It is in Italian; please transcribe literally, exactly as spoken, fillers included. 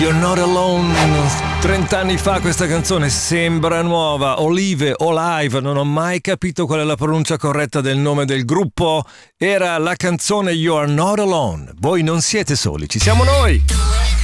You're Not Alone. Trent'anni fa questa canzone sembra nuova. Olive, Olive, non ho mai capito qual è la pronuncia corretta del nome del gruppo. Era la canzone You're Not Alone. Voi non siete soli, ci siamo noi.